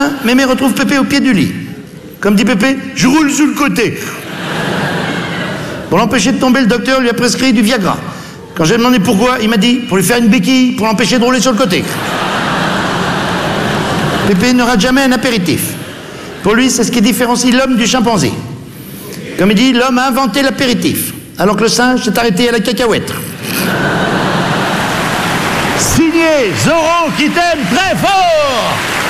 Mémé retrouve Pépé au pied du lit. Comme dit Pépé, je roule sur le côté. Pour l'empêcher de tomber, le docteur lui a prescrit du Viagra. Quand j'ai demandé pourquoi, il m'a dit, pour lui faire une béquille, pour l'empêcher de rouler sur le côté. Pépé ne rate jamais un apéritif. Pour lui, c'est ce qui différencie l'homme du chimpanzé. Comme il dit, l'homme a inventé l'apéritif, alors que le singe s'est arrêté à la cacahuète. Signé Zoran qui t'aime très fort.